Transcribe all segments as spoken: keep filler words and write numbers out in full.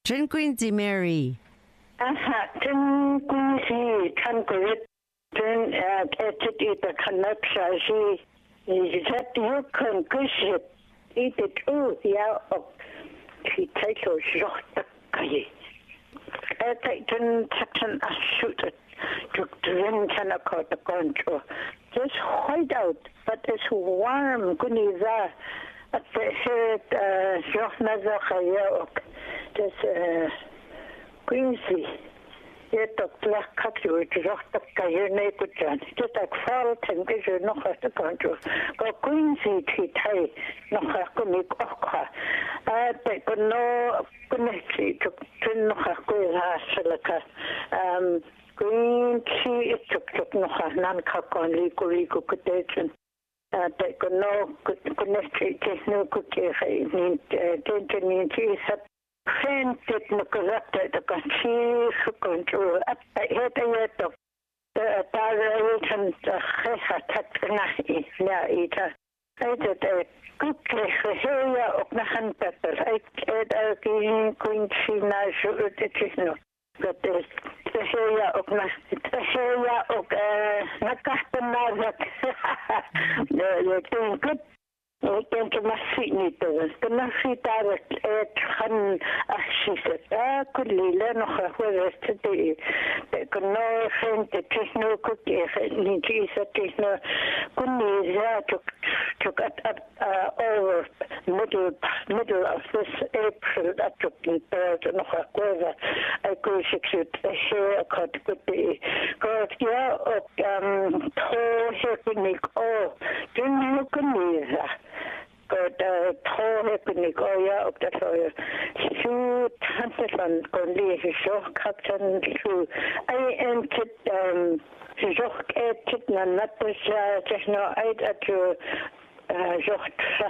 Trin Quincy Mary. Aha, Trin Quincy, Tanquerit, Trin Etit Ita Kanapsha, is that you can kiss it, eat it, oh, yeah, of the title shot. I take Trin Tatan a shoot it to Trin Tanaka the control. Just white out, but it's warm, Guniza. At the head, Jochna Zachaya, this Quincy, yet of black country, which is off the Kayane Kuchan, just like fall and vision, no has the control. Go Quincy, Titai, no Hakunik Okha. I take no Kuneki to Trin Hakuha Selaka. Um, Quincy, it took no Nankakon, Liku Liku Kutation. They could no connected no cookie in Tintin friend did no correct the country control at the head of the Tarayton Hehatatna Naita. I did a cookie area of the hand pepper. I had a queen China sugar no. But the area of the area of Nakatana, you're doing good. I came to my feet, the Nafi direct at Han, she said, I could learn her whether today. They could no friend, the Tisno cookie, Ninjas, Tisno, Kuniza took took up over middle middle of this April. I took the bird and her weather. I could execute the hair cut good day. God, yeah, um, tall hair, oh, didn't you Kuniza? God, tall happening, oh yeah, up that way. Shoot, Hanselman, Gondi, Joch, Captain, Shoe. I entered, um, Joch, Etit, Natasha, just no, I at you, Joch,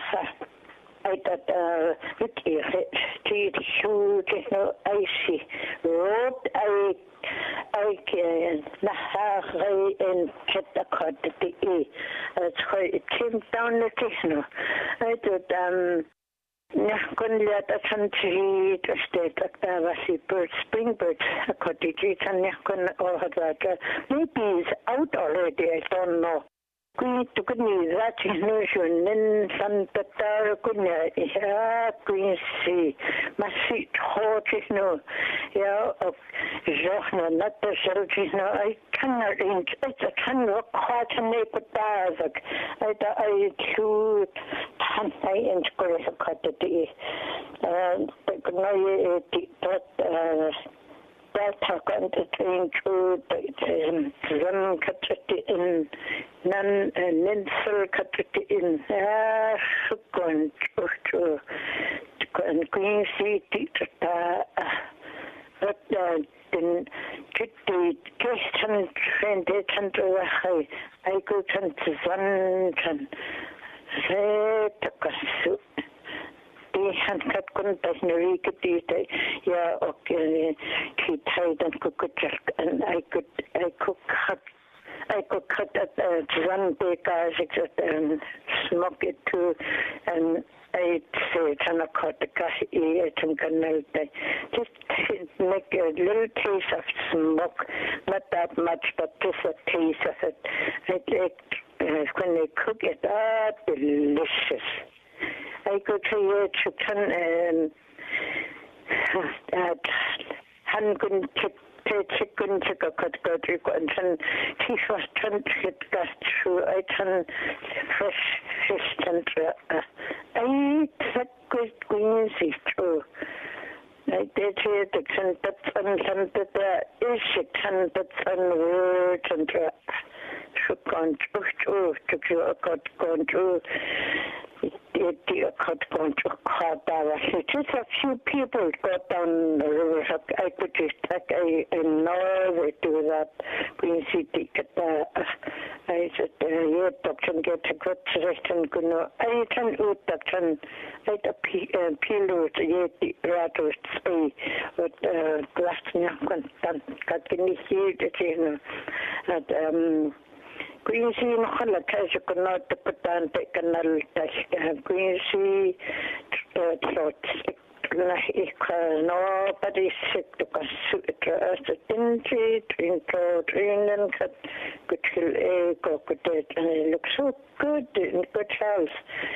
I that, uh, Vicky, Street, Shoe, just no, icy. Road, I, I can, Naha, and Ket the card at the E. That's why it came down the Tisno. I did, um, Nakon at a country to state like that was the bird, spring birds, a cottage, and Nakon or that. Maybe it's out already, I don't know. Queen to good news, that is notion, then some Tatar Kunya, yeah, Queen C. Massi Hortis no, yeah, of Jochna, not the Selfies no, I cannot inch, it's a can look hard to make with Barzak. I I two Tantai inch Grace of Cottity. Uh, but no, that, uh, that happened into the Zam Katriti in Nan Ninsel Katriti in Sukon to Queen City. But then the Christian friend and I go to Zan say to the hand cut couldn't as Narika did, yeah, okay, she tied and cook and I could, I could cut, I could cut at one baker, and smoke it too, and I say, and I cut the gas, and canal, just make a little taste of smoke, not that much, but just a taste of it. I like when they cook it, ah, delicious. I go to your chicken and Hangun chicken chicken cut got and then teeth was turned hit gas through I turn fresh fish and I eat that good greens is true. I did hear the ten bits and ten bits is it ten bits and words and shook on through to you a cut gone through. It cut going to Kadawa. Just a few people got down the river. I could just take a, a Norway to that Queen City. I said, yeah, doctor, get a good rest and go. No, I can eat doctor. I had a pillow to get the rattle spay, but glass milk and got the heat, you know. And, um, Quincy nog hulle kêse kon not te pataan te kanal tas Quincy tot nobody sick to consider the dingy, drink out, and good ego, good, and it looks so good in good health.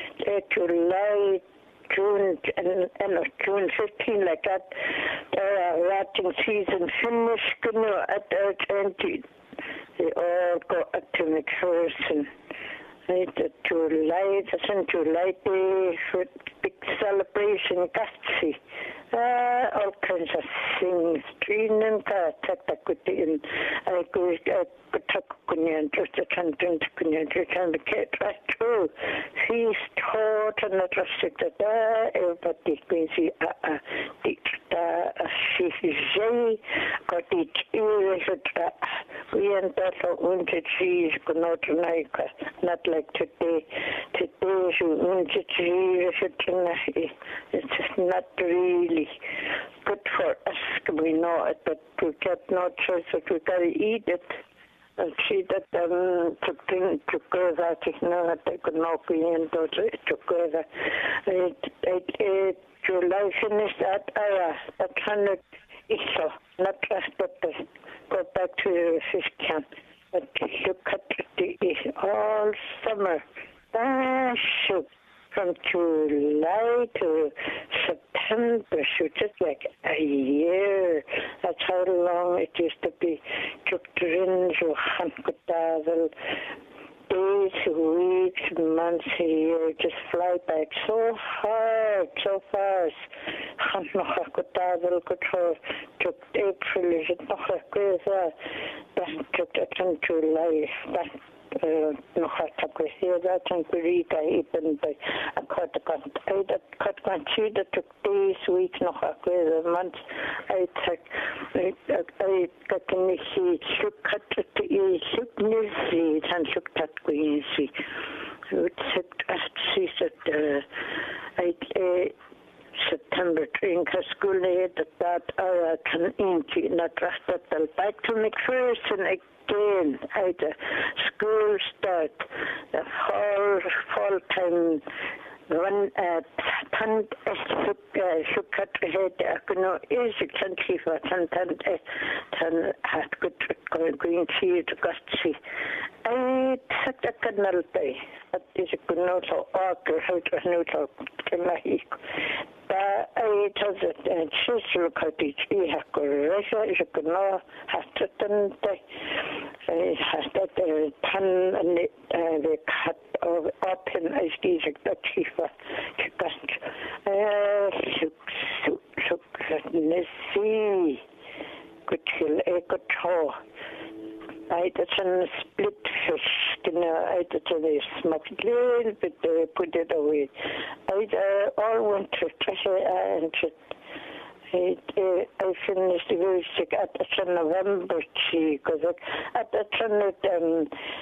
July, June, and, and June fifteenth, like that, uh, writing season finished, you know, at the twenty. They all go up to McPherson. Right, July, that's in July Day for big celebration, Gatsy. Uh, all kinds of things. Training, Tatakutin, I go, I go Takukunyan, just a chanting Takunyan, just a get right through. Feast, taught, and the drastic that everybody can see a teach the she got each ear, we and that wanted cheese, could not like, not like today. Today, she wanted cheese, it's not really good for us. We know it, but we get no choice, but we got to eat it. And see that um, took together, I know that they could not be in those together. It, it, it, July finished at hour, at one hundred issue, not just that they go back to the fish camp. But look at the all summer. Ah, shoot. From July to September, so just like a year. That's how long it used to be. Chukterin, Johankotavel, days, weeks, months, a year, just fly back so hard, so fast. Hannochakotavel, Kutor, took April, is it noch a good, that took it in July, that. Nog had ik weer dat en Kurika even bij een korte kant uit dat kort kant zie dat ik deze week nog een keer een maand uit heb uit dat ik niet zie zoek had het je zoek niet zie dan zoek dat ik niet zie het zit echt zie dat uit September drinker school dat dat kan eentje naar tracht dat back to McPherson again at the school start the whole full time one at tant sukat head no is country for tant tan hat good green sea to got see I such a canal day that is a good note of order how to note of Kemahi but I told it and sister cottage we have got Russia is a good no has to tan day has that tan and the cut of open as these a chief got uh suk suk suk nesi good kill a good toe I did some split fish, you know, I did a smoked a little bit, uh, put it away. I uh, all went to treasure and I, uh, I finished the music at the November, because at the time um,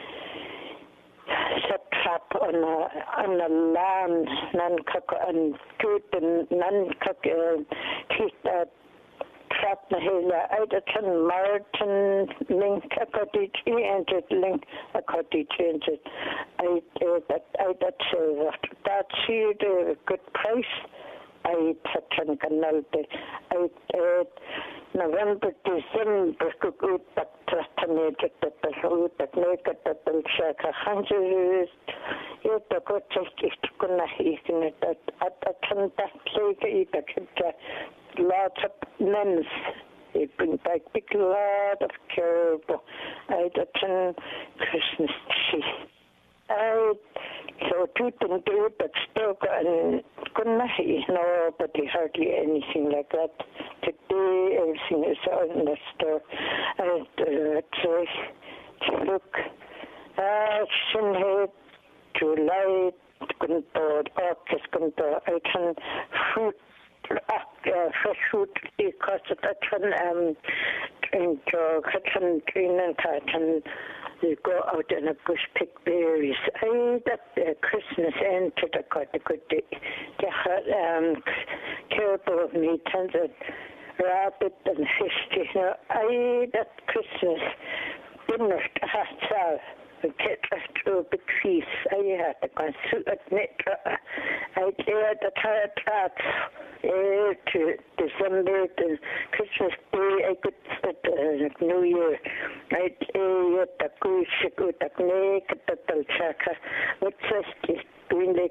set trap on a, on a land, non-cock and good and non-cock, uh, teeth that. Trap na hela Eiderton Martin link a cottage and it link a cottage and it I that I that so that see the good price I touch canal I November December cook out that trastamate that the root that make it that the shaka hundred it the cottage is gonna eat it that at that that like it that lots of nuns. They bring back big lot of caribou. I attend Christmas tree. I so two things do but still and couldn't nobody hardly anything like that. Today everything is on the store. And uh, so look uh Shinhead, July couldn't board August couldn't I can fruit Uh, fresh fruit because that can um drink or can train and can you go out in a bush pick berries. I that uh, Christmas end to the cut the good day. They had um caribou meat and the rabbit and fish. You know, I that Christmas dinner has ketlastu betwis ayha ta kan suat netra I cleared the tire tracks eh, to December to Christmas Day I could start uh, New Year I cleared the kushik utak ne katatal chaka what's this doing